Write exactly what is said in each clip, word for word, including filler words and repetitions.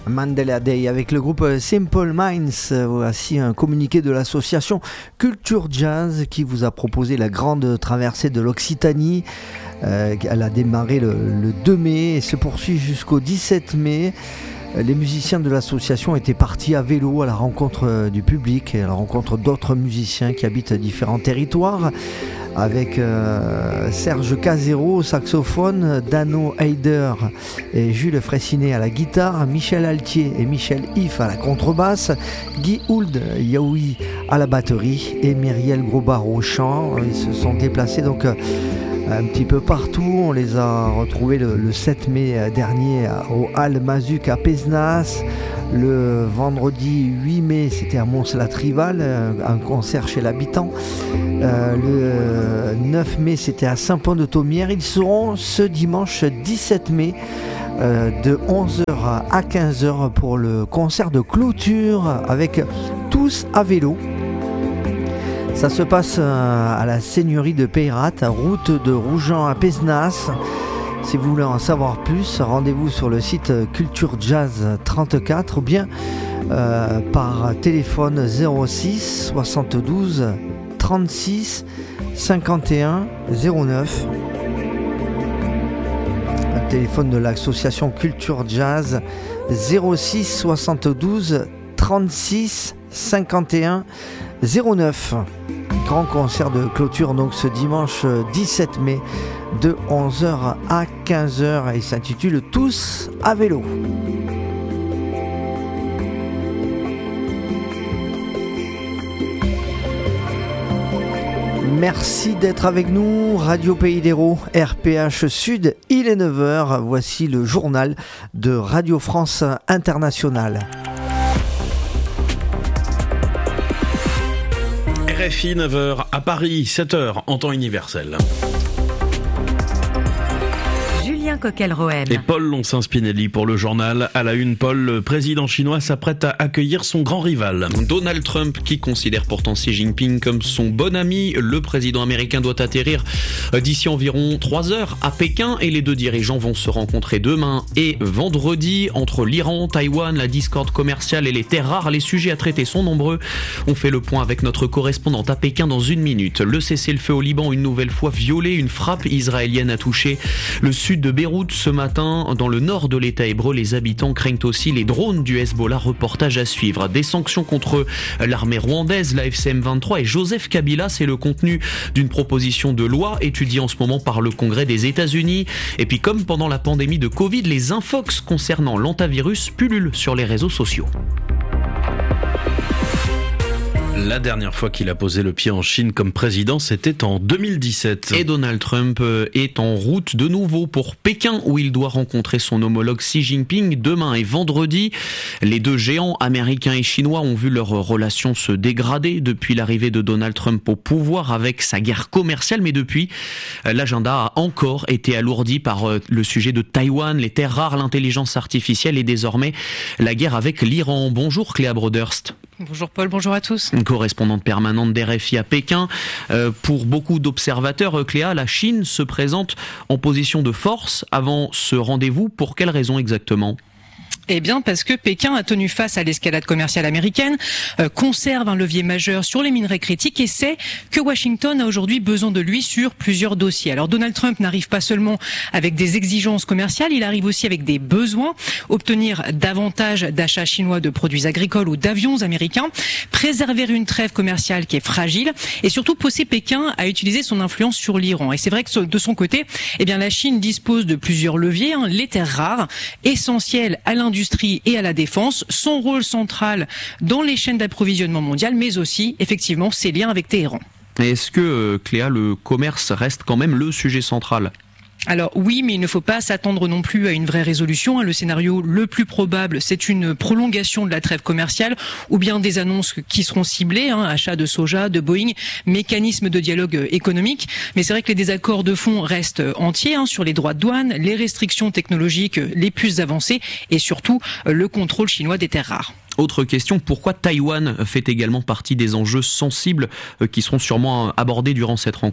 Mandela Day avec le groupe Simple Minds. Voici un communiqué de l'association Culture Jazz qui vous a proposé la grande traversée de l'Occitanie. Euh, elle a démarré le, le deux mai et se poursuit jusqu'au dix-sept mai. Les musiciens de l'association étaient partis à vélo à la rencontre du public et à la rencontre d'autres musiciens qui habitent différents territoires, avec euh, Serge Casero au saxophone, Dano Heider et Jules Fraissinet à la guitare, Michel Altier et Michel If à la contrebasse, Guy Hould Yaoui à la batterie et Myriel Grobard au chant. Ils se sont déplacés donc euh, un petit peu partout. On les a retrouvés le, le sept mai dernier au Hall Mazuc à Pézenas. Le vendredi huit mai, c'était à Mons-la-Trival, un concert chez l'habitant. Euh, le neuf mai, c'était à Saint-Pont-de-Thomières. Ils seront ce dimanche dix-sept mai euh, de onze heures à quinze heures pour le concert de clôture avec Tous à vélo. Ça se passe à la seigneurie de Peyrat, route de Rougeant à Pézenas. Si vous voulez en savoir plus, rendez-vous sur le site Culture Jazz trente-quatre ou bien euh, par téléphone zéro six soixante-douze trente-six cinquante et un zéro neuf. Un téléphone de l'association Culture Jazz zéro six soixante-douze trente-six cinquante et un zéro neuf. Grand concert de clôture donc ce dimanche dix-sept mai de onze heures à quinze heures et il s'intitule Tous à vélo. Merci d'être avec nous, Radio Pays d'Hérault, R P H Sud, il est neuf heures, voici le journal de Radio France Internationale. R F I neuf heures à Paris, sept heures en temps universel. Coquel-Rohem. Et Paul Loncin-Spinelli pour le journal. À la une, Paul, le président chinois s'apprête à accueillir son grand rival. Donald Trump, qui considère pourtant Xi Jinping comme son bon ami. Le président américain doit atterrir d'ici environ trois heures à Pékin et les deux dirigeants vont se rencontrer demain et vendredi. Entre l'Iran, Taïwan, la discorde commerciale et les terres rares, les sujets à traiter sont nombreux. On fait le point avec notre correspondante à Pékin dans une minute. Le cessez-le-feu au Liban, une nouvelle fois violé. Une frappe israélienne a touché le sud de Beyrouth ce matin. Dans le nord de l'État hébreu, les habitants craignent aussi les drones du Hezbollah. Reportage à suivre. Des sanctions contre l'armée rwandaise, la F C M vingt-trois et Joseph Kabila, c'est le contenu d'une proposition de loi étudiée en ce moment par le Congrès des États-Unis. Et puis comme pendant la pandémie de Covid, les infox concernant l'antivirus pullulent sur les réseaux sociaux. La dernière fois qu'il a posé le pied en Chine comme président, c'était en deux mille dix-sept. Et Donald Trump est en route de nouveau pour Pékin, où il doit rencontrer son homologue Xi Jinping demain et vendredi. Les deux géants américains et chinois ont vu leurs relations se dégrader depuis l'arrivée de Donald Trump au pouvoir avec sa guerre commerciale. Mais depuis, l'agenda a encore été alourdi par le sujet de Taïwan, les terres rares, l'intelligence artificielle et désormais la guerre avec l'Iran. Bonjour Cléa Broderst. Bonjour Paul, bonjour à tous. Correspondante permanente d'R F I à Pékin. Euh, pour beaucoup d'observateurs, Cléa, la Chine se présente en position de force avant ce rendez-vous. Pour quelles raisons exactement ? Eh bien, parce que Pékin a tenu face à l'escalade commerciale américaine, euh, conserve un levier majeur sur les minerais critiques et sait que Washington a aujourd'hui besoin de lui sur plusieurs dossiers. Alors Donald Trump n'arrive pas seulement avec des exigences commerciales, il arrive aussi avec des besoins, obtenir davantage d'achats chinois de produits agricoles ou d'avions américains, préserver une trêve commerciale qui est fragile et surtout pousser Pékin à utiliser son influence sur l'Iran. Et c'est vrai que de son côté, eh bien la Chine dispose de plusieurs leviers, hein, les terres rares, essentielles à l'industrie et à la défense, son rôle central dans les chaînes d'approvisionnement mondiales, mais aussi, effectivement, ses liens avec Téhéran. Et est-ce que, Cléa, le commerce reste quand même le sujet central ? Alors oui, mais il ne faut pas s'attendre non plus à une vraie résolution. Le scénario le plus probable, c'est une prolongation de la trêve commerciale ou bien des annonces qui seront ciblées, hein, achat de soja, de Boeing, mécanisme de dialogue économique. Mais c'est vrai que les désaccords de fond restent entiers hein, sur les droits de douane, les restrictions technologiques les plus avancées et surtout le contrôle chinois des terres rares. Autre question, pourquoi Taïwan fait également partie des enjeux sensibles qui seront sûrement abordés durant cette rencontre ?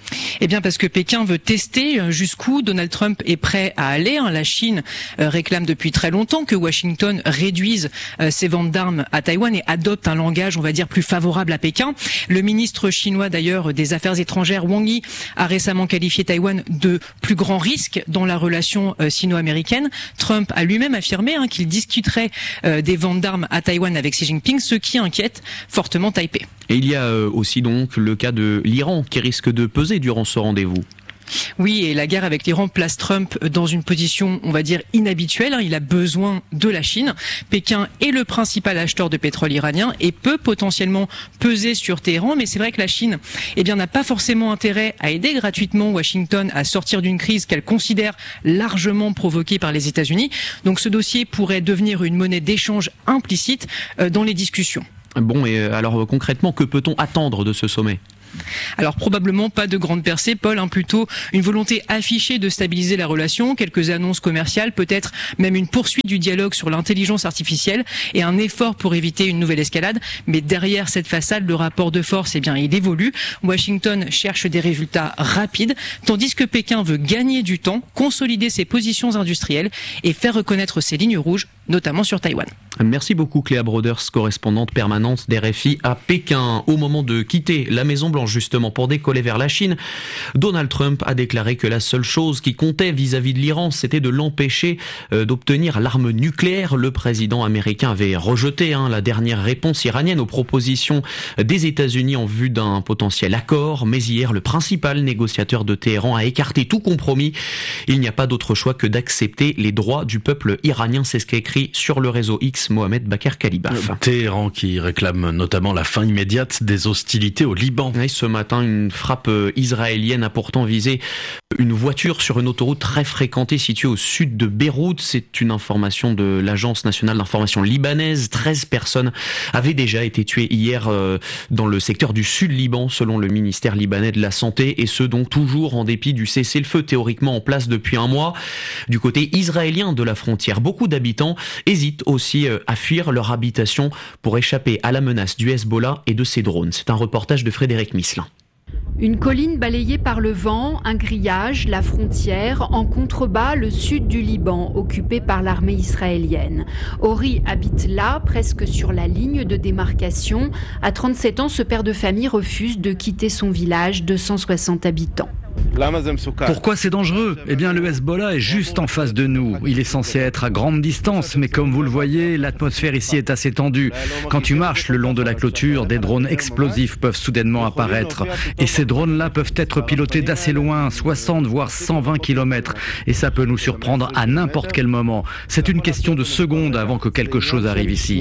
Eh bien parce que Pékin veut tester jusqu'où Donald Trump est prêt à aller. La Chine réclame depuis très longtemps que Washington réduise ses ventes d'armes à Taïwan et adopte un langage, on va dire, plus favorable à Pékin. Le ministre chinois d'ailleurs des Affaires étrangères, Wang Yi, a récemment qualifié Taïwan de plus grand risque dans la relation sino-américaine. Trump a lui-même affirmé hein, qu'il discuterait des ventes d'armes à Taïwan avec Xi Jinping, ce qui inquiète fortement Taipei. Et il y a aussi donc le cas de l'Iran qui risque de peser durant ce rendez-vous. Oui, et la guerre avec l'Iran place Trump dans une position, on va dire, inhabituelle. Il a besoin de la Chine. Pékin est le principal acheteur de pétrole iranien et peut potentiellement peser sur Téhéran. Mais c'est vrai que la Chine, eh bien, n'a pas forcément intérêt à aider gratuitement Washington à sortir d'une crise qu'elle considère largement provoquée par les États-Unis. Donc ce dossier pourrait devenir une monnaie d'échange implicite dans les discussions. Bon, et alors concrètement, que peut-on attendre de ce sommet ? Alors probablement pas de grande percée, Paul, hein, plutôt une volonté affichée de stabiliser la relation, quelques annonces commerciales, peut-être même une poursuite du dialogue sur l'intelligence artificielle et un effort pour éviter une nouvelle escalade. Mais derrière cette façade, le rapport de force, eh bien, il évolue. Washington cherche des résultats rapides, tandis que Pékin veut gagner du temps, consolider ses positions industrielles et faire reconnaître ses lignes rouges, notamment sur Taïwan. Merci beaucoup Cléa Broders, correspondante permanente d'R F I à Pékin. Au moment de quitter la Maison-Blanche justement pour décoller vers la Chine, Donald Trump a déclaré que la seule chose qui comptait vis-à-vis de l'Iran, c'était de l'empêcher euh, d'obtenir l'arme nucléaire. Le président américain avait rejeté hein, la dernière réponse iranienne aux propositions des États-Unis en vue d'un potentiel accord. Mais hier, le principal négociateur de Téhéran a écarté tout compromis. Il n'y a pas d'autre choix que d'accepter les droits du peuple iranien. C'est ce qu'a écrit sur le réseau X Mohamed Bakr Kalibaf. Téhéran qui réclame notamment la fin immédiate des hostilités au Liban. Et ce matin, une frappe israélienne a pourtant visé une voiture sur une autoroute très fréquentée située au sud de Beyrouth. C'est une information de l'Agence nationale d'information libanaise. treize personnes avaient déjà été tuées hier dans le secteur du sud Liban, selon le ministère libanais de la Santé, et ce donc toujours en dépit du cessez-le-feu théoriquement en place depuis un mois. Du côté israélien de la frontière, beaucoup d'habitants hésitent aussi à fuir leur habitation pour échapper à la menace du Hezbollah et de ses drones. C'est un reportage de Frédéric Misselin. Une colline balayée par le vent, un grillage, la frontière, en contrebas le sud du Liban, occupé par l'armée israélienne. Ori habite là, presque sur la ligne de démarcation. À trente-sept ans, ce père de famille refuse de quitter son village de cent soixante habitants. Pourquoi c'est dangereux ? Eh bien, le Hezbollah est juste en face de nous. Il est censé être à grande distance, mais comme vous le voyez, l'atmosphère ici est assez tendue. Quand tu marches le long de la clôture, des drones explosifs peuvent soudainement apparaître. Et ces drones-là peuvent être pilotés d'assez loin, soixante voire cent vingt kilomètres. Et ça peut nous surprendre à n'importe quel moment. C'est une question de secondes avant que quelque chose arrive ici.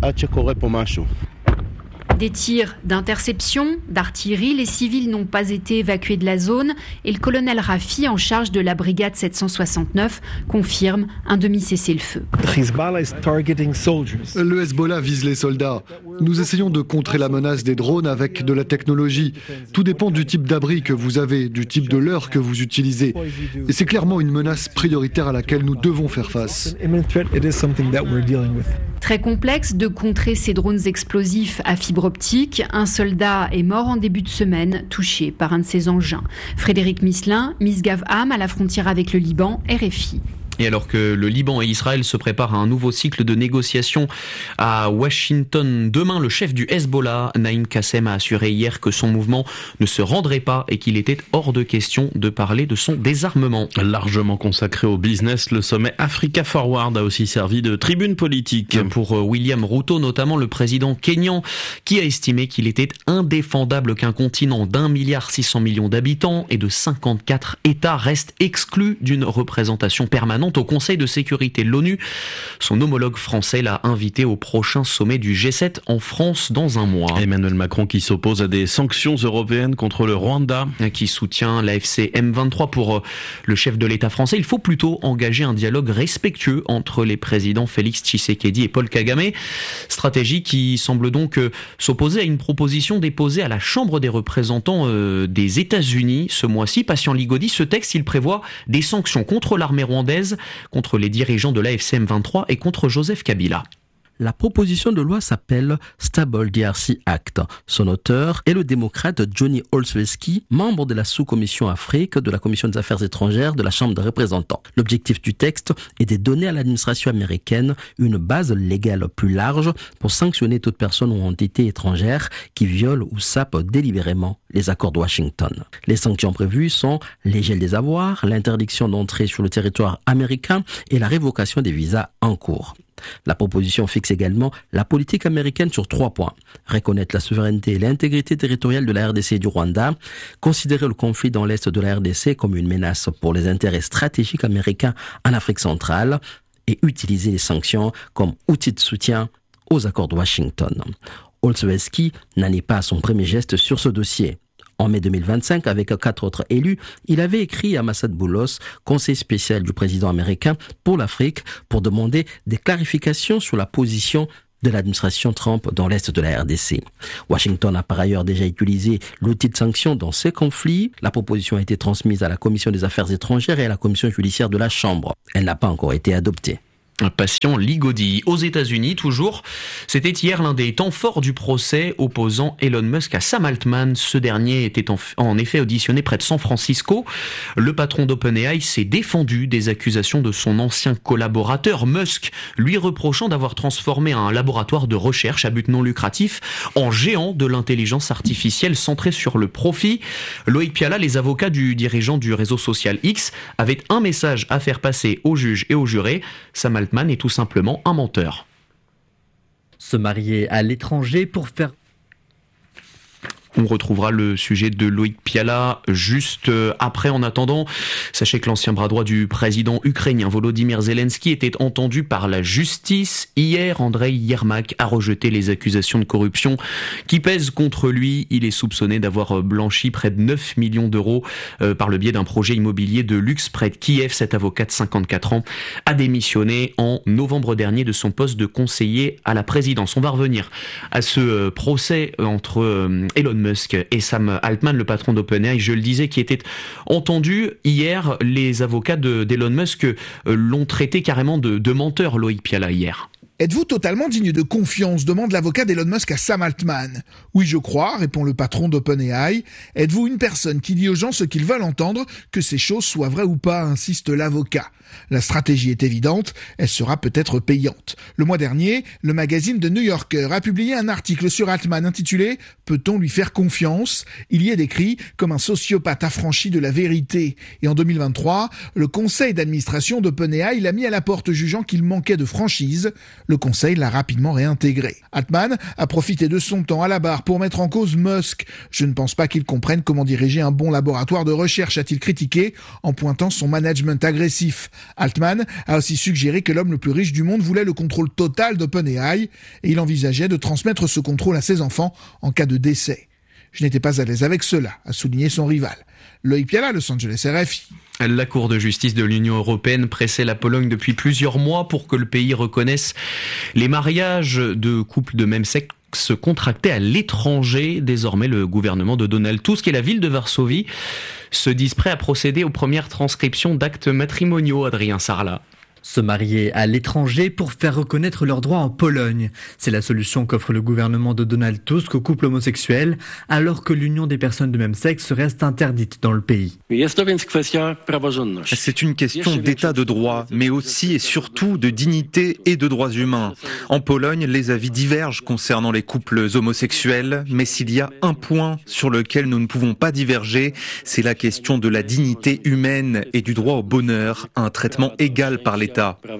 Des tirs d'interception, d'artillerie, les civils n'ont pas été évacués de la zone et le colonel Rafi, en charge de la brigade sept cent soixante-neuf, confirme un demi-cessez-le-feu. Le Hezbollah vise les soldats. Nous essayons de contrer la menace des drones avec de la technologie. Tout dépend du type d'abri que vous avez, du type de leurre que vous utilisez. Et c'est clairement une menace prioritaire à laquelle nous devons faire face. Très complexe de contrer ces drones explosifs à fibre optique. Un soldat est mort en début de semaine, touché par un de ces engins. Frédéric Misselin, Misgav Am, à la frontière avec le Liban, R F I. Et alors que le Liban et Israël se préparent à un nouveau cycle de négociations à Washington demain, le chef du Hezbollah, Naïm Kassem, a assuré hier que son mouvement ne se rendrait pas et qu'il était hors de question de parler de son désarmement. Largement consacré au business, le sommet Africa Forward a aussi servi de tribune politique. Pour William Ruto, notamment le président kényan, qui a estimé qu'il était indéfendable qu'un continent d'un milliard six cents millions d'habitants et de cinquante-quatre États reste exclu d'une représentation permanente au Conseil de sécurité de l'ONU. Son homologue français l'a invité au prochain sommet du G sept en France dans un mois. Emmanuel Macron qui s'oppose à des sanctions européennes contre le Rwanda. Qui soutient l'A F C M vingt-trois pour le chef de l'État français. Il faut plutôt engager un dialogue respectueux entre les présidents Félix Tshisekedi et Paul Kagame. Stratégie qui semble donc s'opposer à une proposition déposée à la Chambre des représentants des États-Unis ce mois-ci. Patient Ligodi, ce texte, il prévoit des sanctions contre l'armée rwandaise, contre les dirigeants de l'A F C M vingt-trois et contre Joseph Kabila. La proposition de loi s'appelle Stable D R C Act. Son auteur est le démocrate Johnny Olszewski, membre de la sous-commission Afrique de la Commission des Affaires étrangères de la Chambre des représentants. L'objectif du texte est de donner à l'administration américaine une base légale plus large pour sanctionner toute personne ou entité étrangère qui viole ou sape délibérément les accords de Washington. Les sanctions prévues sont les gels des avoirs, l'interdiction d'entrer sur le territoire américain et la révocation des visas en cours. La proposition fixe également la politique américaine sur trois points. Reconnaître la souveraineté et l'intégrité territoriale de la R D C et du Rwanda, considérer le conflit dans l'est de la R D C comme une menace pour les intérêts stratégiques américains en Afrique centrale et utiliser les sanctions comme outil de soutien aux accords de Washington. Olszewski n'en est pas à son premier geste sur ce dossier. En mai deux mille vingt-cinq, avec quatre autres élus, il avait écrit à Massad Boulos, conseiller spécial du président américain pour l'Afrique, pour demander des clarifications sur la position de l'administration Trump dans l'est de la R D C. Washington a par ailleurs déjà utilisé l'outil de sanction dans ces conflits. La proposition a été transmise à la Commission des Affaires étrangères et à la Commission judiciaire de la Chambre. Elle n'a pas encore été adoptée. Un patient ligoudi. Aux États-Unis, toujours, c'était hier l'un des temps forts du procès opposant Elon Musk à Sam Altman. Ce dernier était en, en effet auditionné près de San Francisco. Le patron d'OpenAI s'est défendu des accusations de son ancien collaborateur Musk, lui reprochant d'avoir transformé un laboratoire de recherche à but non lucratif en géant de l'intelligence artificielle centrée sur le profit. Loïc Piala, les avocats du dirigeant du réseau social X, avaient un message à faire passer aux juges et aux jurés. Sam Altman est tout simplement un menteur. Se marier à l'étranger pour faire... On retrouvera le sujet de Loïc Piala juste après. En attendant, sachez que l'ancien bras droit du président ukrainien Volodymyr Zelensky était entendu par la justice. Hier, Andrei Yermak a rejeté les accusations de corruption qui pèsent contre lui. Il est soupçonné d'avoir blanchi près de neuf millions d'euros par le biais d'un projet immobilier de luxe près de Kiev. Cet avocat de cinquante-quatre ans a démissionné en novembre dernier de son poste de conseiller à la présidence. On va revenir à ce procès entre Elon Musk et Sam Altman, le patron d'OpenAI, je le disais, qui était entendu hier. Les avocats de, d'Elon Musk l'ont traité carrément de, de menteur, Loïc Piala, hier. Êtes-vous totalement digne de confiance ? Demande l'avocat d'Elon Musk à Sam Altman. Oui, je crois, répond le patron d'OpenAI. Êtes-vous une personne qui dit aux gens ce qu'ils veulent entendre, que ces choses soient vraies ou pas, insiste l'avocat. La stratégie est évidente, elle sera peut-être payante. Le mois dernier, le magazine The New Yorker a publié un article sur Altman intitulé « Peut-on lui faire confiance ?» Il y est décrit comme un sociopathe affranchi de la vérité. Et en deux mille vingt-trois, le conseil d'administration d'OpenAI l'a mis à la porte jugeant qu'il manquait de franchise. Le conseil l'a rapidement réintégré. Altman a profité de son temps à la barre pour mettre en cause Musk. Je ne pense pas qu'il comprenne comment diriger un bon laboratoire de recherche, a-t-il critiqué en pointant son management agressif. Altman a aussi suggéré que l'homme le plus riche du monde voulait le contrôle total d'OpenAI et il envisageait de transmettre ce contrôle à ses enfants en cas de décès. Je n'étais pas à l'aise avec cela, a souligné son rival. Loïc Piala, Los Angeles R F I. La Cour de justice de l'Union européenne pressait la Pologne depuis plusieurs mois pour que le pays reconnaisse les mariages de couples de même sexe contractés à l'étranger. Désormais, le gouvernement de Donald Tusk et la ville de Varsovie se disent prêts à procéder aux premières transcriptions d'actes matrimoniaux. Adrien Sarlat. Se marier à l'étranger pour faire reconnaître leurs droits en Pologne. C'est la solution qu'offre le gouvernement de Donald Tusk aux couples homosexuels, alors que l'union des personnes de même sexe reste interdite dans le pays. C'est une question d'état de droit, mais aussi et surtout de dignité et de droits humains. En Pologne, les avis divergent concernant les couples homosexuels, mais s'il y a un point sur lequel nous ne pouvons pas diverger, c'est la question de la dignité humaine et du droit au bonheur, un traitement égal par l'État.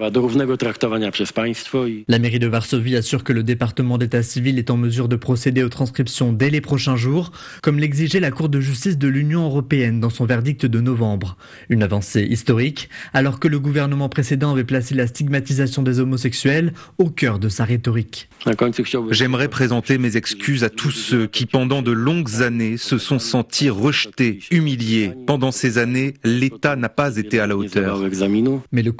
La mairie de Varsovie assure que le département d'état civil est en mesure de procéder aux transcriptions dès les prochains jours, comme l'exigeait la Cour de justice de l'Union européenne dans son verdict de novembre. Une avancée historique, alors que le gouvernement précédent avait placé la stigmatisation des homosexuels au cœur de sa rhétorique. J'aimerais présenter mes excuses à tous ceux qui, pendant de longues années, se sont sentis rejetés, humiliés. Pendant ces années, l'État n'a pas été à la hauteur. Mais le couple d'hommes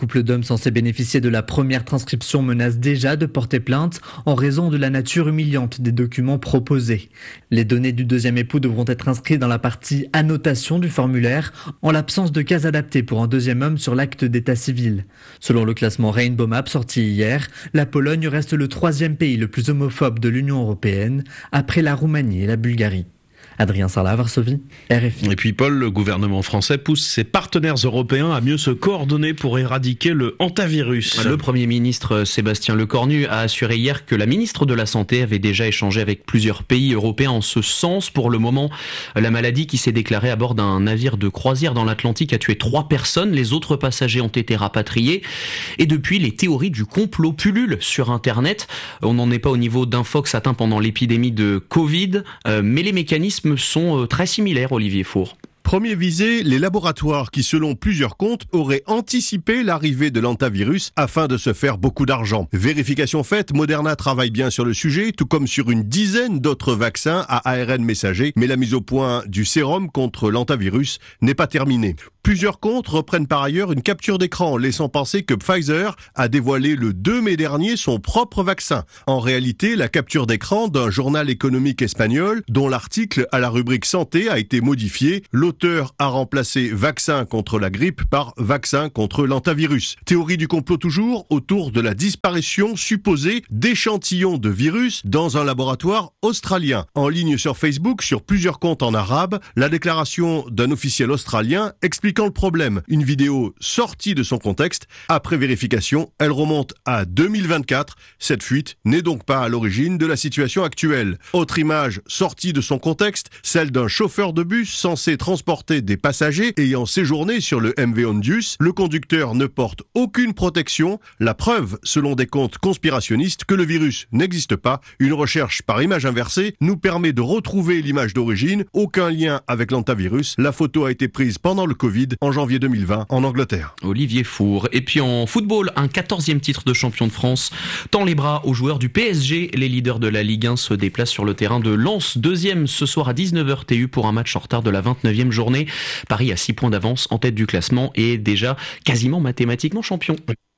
censés bénéficier de la première transcription menacent déjà de porter plainte en raison de la nature humiliante des documents proposés. Les données du deuxième époux devront être inscrites dans la partie annotation du formulaire en l'absence de cas adaptés pour un deuxième homme sur l'acte d'état civil. Selon le classement Rainbow Map sorti hier, la Pologne reste le troisième pays le plus homophobe de l'Union européenne après la Roumanie et la Bulgarie. Adrien Sarlat, Varsovie, R F I. Et puis Paul, le gouvernement français pousse ses partenaires européens à mieux se coordonner pour éradiquer le hantavirus. Le Premier ministre Sébastien Lecornu a assuré hier que la ministre de la Santé avait déjà échangé avec plusieurs pays européens en ce sens. Pour le moment, la maladie qui s'est déclarée à bord d'un navire de croisière dans l'Atlantique a tué trois personnes. Les autres passagers ont été rapatriés. Et depuis, les théories du complot pullulent sur Internet. On n'en est pas au niveau d'infox atteint pendant l'épidémie de Covid, mais les mécanismes sont très similaires, Olivier Four. Premier visé, les laboratoires qui, selon plusieurs comptes, auraient anticipé l'arrivée de l'hantavirus afin de se faire beaucoup d'argent. Vérification faite, Moderna travaille bien sur le sujet, tout comme sur une dizaine d'autres vaccins à A R N messager, mais la mise au point du sérum contre l'hantavirus n'est pas terminée. Plusieurs comptes reprennent par ailleurs une capture d'écran, laissant penser que Pfizer a dévoilé le deux mai dernier son propre vaccin. En réalité, la capture d'écran d'un journal économique espagnol, dont l'article à la rubrique santé a été modifié, l'auteur a remplacé vaccin contre la grippe par vaccin contre l'hantavirus. Théorie du complot toujours autour de la disparition supposée d'échantillons de virus dans un laboratoire australien. En ligne sur Facebook, sur plusieurs comptes en arabe, la déclaration d'un officiel australien explique le problème. Une vidéo sortie de son contexte. Après vérification, elle remonte à deux mille vingt-quatre. Cette fuite n'est donc pas à l'origine de la situation actuelle. Autre image sortie de son contexte, celle d'un chauffeur de bus censé transporter des passagers ayant séjourné sur le M V Ondius. Le conducteur ne porte aucune protection. La preuve, selon des comptes conspirationnistes, que le virus n'existe pas. Une recherche par image inversée nous permet de retrouver l'image d'origine. Aucun lien avec l'hantavirus. La photo a été prise pendant le Covid en janvier deux mille vingt en Angleterre. Olivier Four. Et puis en football, un quatorzième titre de champion de France tend les bras aux joueurs du P S G. Les leaders de la Ligue un se déplacent sur le terrain de Lens, deuxième ce soir à dix-neuf heures T U pour un match en retard de la vingt-neuvième journée. Paris a six points d'avance en tête du classement et est déjà quasiment mathématiquement champion.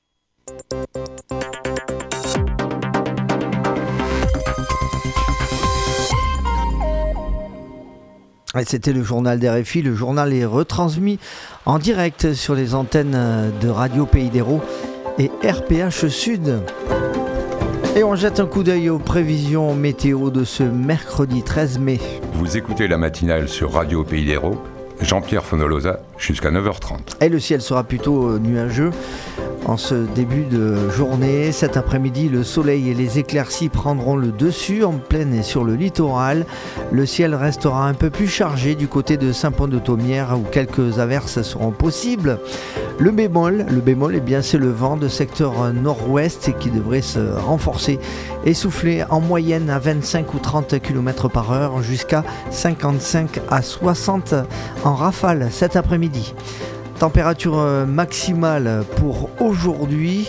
C'était le journal d'R F I. Le journal est retransmis en direct sur les antennes de Radio Pays d'Hérault et R P H Sud. Et on jette un coup d'œil aux prévisions météo de ce mercredi treize mai. Vous écoutez la matinale sur Radio Pays d'Hérault. Jean-Pierre Fonolosa jusqu'à neuf heures trente. Et le ciel sera plutôt nuageux en ce début de journée. Cet après-midi, le soleil et les éclaircies prendront le dessus en plaine et sur le littoral. Le ciel restera un peu plus chargé du côté de Saint-Pont-de-Thomières où quelques averses seront possibles. Le bémol, le bémol eh bien, c'est le vent de secteur nord-ouest qui devrait se renforcer et souffler en moyenne à vingt-cinq ou trente kilomètres par heure jusqu'à cinquante-cinq à soixante en rafale cet après-midi. Température maximale pour aujourd'hui.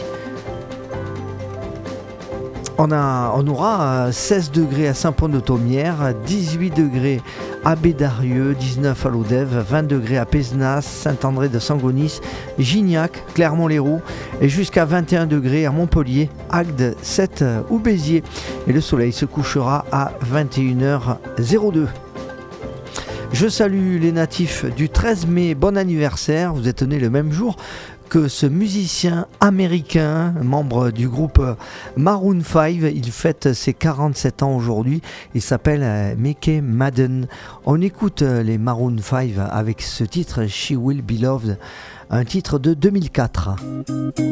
On, a, on aura seize degrés à Saint-Pont-de-Thomières, dix-huit degrés à Bédarieux, dix-neuf à Lodève, vingt degrés à Pézenas, Saint-André de Sangonis, Gignac, Clermont-Léroux et jusqu'à vingt et un degrés à Montpellier, Agde, Sète ou Béziers. Et le soleil se couchera à vingt et une heures deux. Je salue les natifs du treize mai, bon anniversaire, vous êtes nés le même jour que ce musicien américain, membre du groupe Maroon cinq, il fête ses quarante-sept ans aujourd'hui, il s'appelle Mickey Madden. On écoute les Maroon cinq avec ce titre She Will Be Loved, un titre de deux mille quatre.